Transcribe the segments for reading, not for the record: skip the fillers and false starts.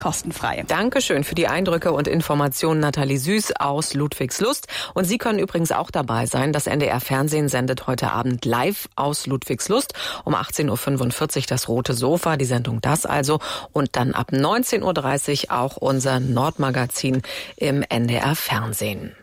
kostenfrei. Dankeschön für die Eindrücke und Informationen, Nathalie Süß aus Ludwigslust. Und Sie können übrigens auch dabei sein. Das NDR-Fernsehen sendet heute Abend live aus Ludwigslust um 18.45 Uhr das Rote Sofa, die Sendung Das also. Und dann ab 19.30 Uhr auch unser Nordmagazin im NDR-Fernsehen.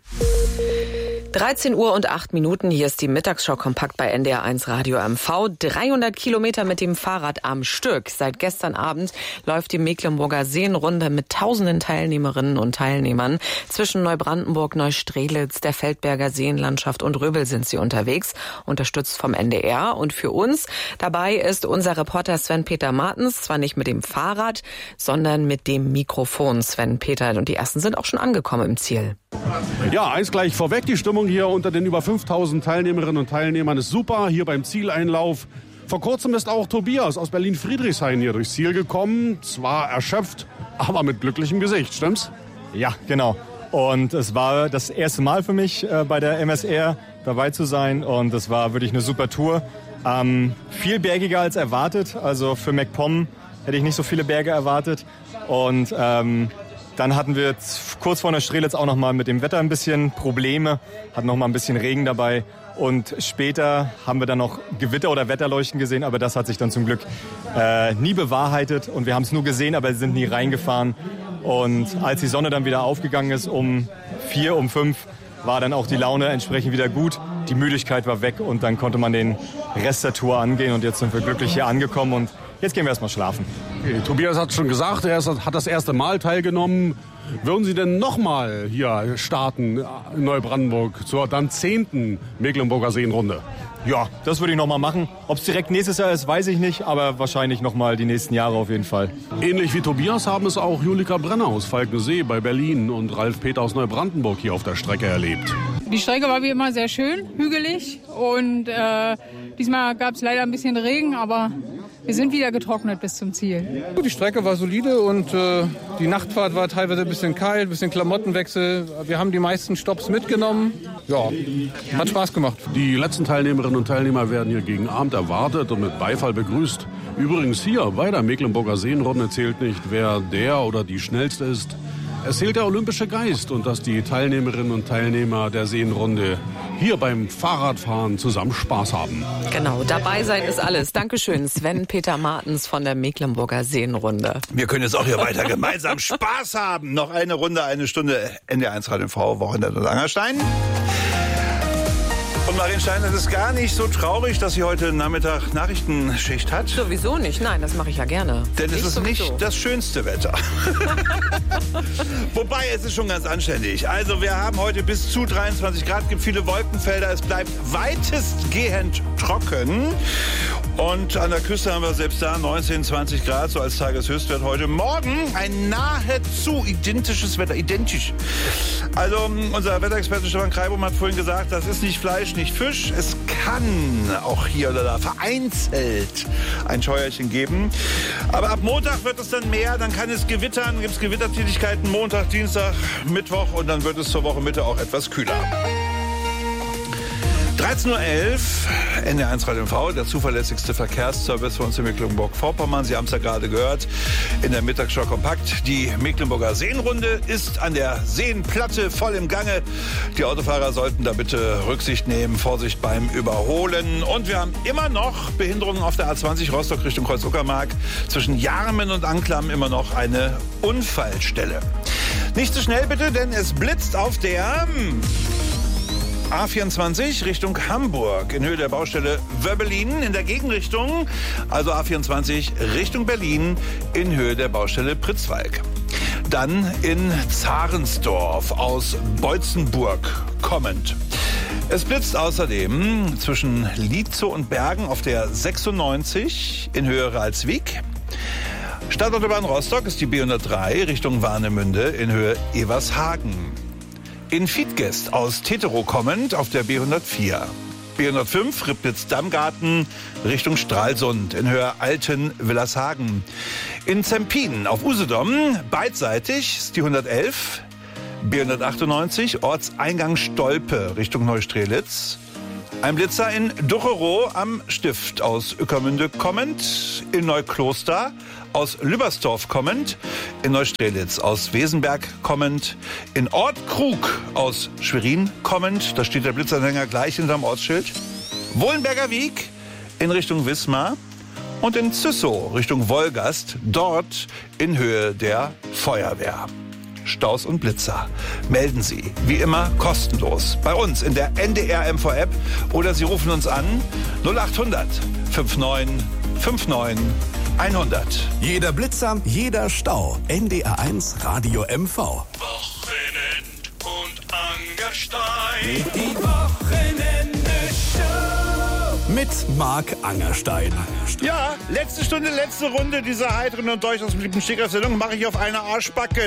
13 Uhr und 8 Minuten, hier ist die Mittagsschau kompakt bei NDR1 Radio MV. 300 Kilometer mit dem Fahrrad am Stück. Seit gestern Abend läuft die Mecklenburger Seenrunde mit tausenden Teilnehmerinnen und Teilnehmern. Zwischen Neubrandenburg, Neustrelitz, der Feldberger Seenlandschaft und Röbel sind sie unterwegs, unterstützt vom NDR. Und für uns dabei ist unser Reporter Sven-Peter Martens, zwar nicht mit dem Fahrrad, sondern mit dem Mikrofon. Sven-Peter, und die ersten sind auch schon angekommen im Ziel. Ja, eins gleich vorweg, die Stimmung hier unter den über 5000 Teilnehmerinnen und Teilnehmern ist super, hier beim Zieleinlauf. Vor kurzem ist auch Tobias aus Berlin-Friedrichshain hier durchs Ziel gekommen, zwar erschöpft, aber mit glücklichem Gesicht, stimmt's? Ja, genau. Und es war das erste Mal für mich bei der MSR dabei zu sein und es war wirklich eine super Tour. Viel bergiger als erwartet, also für MacPom hätte ich nicht so viele Berge erwartet und dann hatten wir kurz vor Neustrelitz auch noch mal mit dem Wetter ein bisschen Probleme, hatten noch mal ein bisschen Regen dabei und später haben wir dann noch Gewitter oder Wetterleuchten gesehen, aber das hat sich dann zum Glück nie bewahrheitet und wir haben es nur gesehen, aber sind nie reingefahren. Und als die Sonne dann wieder aufgegangen ist um 4, um 5, war dann auch die Laune entsprechend wieder gut. Die Müdigkeit war weg und dann konnte man den Rest der Tour angehen und jetzt sind wir glücklich hier angekommen und jetzt gehen wir erstmal schlafen. Okay, Tobias hat schon gesagt, er hat das erste Mal teilgenommen. Würden Sie denn nochmal hier starten in Neubrandenburg zur dann 10. Mecklenburger Seenrunde? Ja, das würde ich nochmal machen. Ob es direkt nächstes Jahr ist, weiß ich nicht, aber wahrscheinlich nochmal die nächsten Jahre auf jeden Fall. Ähnlich wie Tobias haben es auch Julika Brenner aus Falkensee bei Berlin und Ralf Peter aus Neubrandenburg hier auf der Strecke erlebt. Die Strecke war wie immer sehr schön, hügelig und diesmal gab es leider ein bisschen Regen, aber wir sind wieder getrocknet bis zum Ziel. Die Strecke war solide und die Nachtfahrt war teilweise ein bisschen kalt, ein bisschen Klamottenwechsel. Wir haben die meisten Stopps mitgenommen. Ja, hat Spaß gemacht. Die letzten Teilnehmerinnen und Teilnehmer werden hier gegen Abend erwartet und mit Beifall begrüßt. Übrigens hier bei der Mecklenburger Seenrunde zählt nicht, wer der oder die Schnellste ist. Es zählt der olympische Geist und dass die Teilnehmerinnen und Teilnehmer der Seenrunde hier beim Fahrradfahren zusammen Spaß haben. Genau, dabei sein ist alles. Dankeschön, Sven-Peter Martens von der Mecklenburger Seenrunde. Wir können jetzt auch hier weiter gemeinsam Spaß haben. Noch eine Runde, eine Stunde NDR1 Radio MV, Wochenende und Angerstein. Und Marien Stein, es ist gar nicht so traurig, dass sie heute Nachmittag Nachrichtenschicht hat. Sowieso nicht, nein, das mache ich ja gerne. Denn es ist nicht das schönste Wetter. Wobei, es ist schon ganz anständig. Also wir haben heute bis zu 23 Grad, gibt viele Wolkenfelder. Es bleibt weitestgehend trocken. Und an der Küste haben wir selbst da 19, 20 Grad, so als Tageshöchstwert heute. Morgen ein nahezu identisches Wetter, identisch. Also unser Wetterexperte Stefan Kreibum hat vorhin gesagt, das ist nicht Fleisch, nicht Fisch. Es kann auch hier oder da vereinzelt ein Scheuerchen geben. Aber ab Montag wird es dann mehr, dann kann es gewittern, gibt es Gewittertätigkeiten Montag, Dienstag, Mittwoch und dann wird es zur Wochenmitte auch etwas kühler. 13.11 Uhr, NDR1 Radio MV, der zuverlässigste Verkehrsservice für uns in Mecklenburg-Vorpommern. Sie haben es ja gerade gehört in der Mittagsschau kompakt. Die Mecklenburger Seenrunde ist an der Seenplatte voll im Gange. Die Autofahrer sollten da bitte Rücksicht nehmen, Vorsicht beim Überholen. Und wir haben immer noch Behinderungen auf der A20 Rostock Richtung Kreuz-Uckermark. Zwischen Jarmen und Anklam immer noch eine Unfallstelle. Nicht zu schnell bitte, denn es blitzt auf der A24 Richtung Hamburg in Höhe der Baustelle Wöbbelin in der Gegenrichtung, also A24 Richtung Berlin in Höhe der Baustelle Pritzwalk. Dann in Zarensdorf aus Beutzenburg kommend. Es blitzt außerdem zwischen Lietzow und Bergen auf der 96 in Höhe Ralswiek. Stadtautobahn Rostock ist die B103 Richtung Warnemünde in Höhe Evershagen. In Fiedgest aus Teterow kommend auf der B104. B105 Ribnitz-Dammgarten Richtung Stralsund in Höhe Alten-Willershagen. In Zempin auf Usedom beidseitig ist die 111. B198 Ortseingang Stolpe Richtung Neustrelitz. Ein Blitzer in Ducherow am Stift aus Ueckermünde kommend, in Neukloster aus Lübersdorf kommend, in Neustrelitz aus Wesenberg kommend, in Ortkrug aus Schwerin kommend, da steht der Blitzanhänger gleich hinterm Ortsschild, Wohlenberger Wiek in Richtung Wismar und in Züssow Richtung Wolgast, dort in Höhe der Feuerwehr. Staus und Blitzer melden Sie, wie immer, kostenlos bei uns in der NDR-MV-App oder Sie rufen uns an 0800 59 59 100. Jeder Blitzer, jeder Stau. NDR1 Radio MV. Wochenend und Angerstein. Die Wochenende-Show. Mit Marc Angerstein. Ja, letzte Stunde, letzte Runde dieser heiteren und durchaus beliebten Stegreifsendung mache ich auf eine Arschbacke.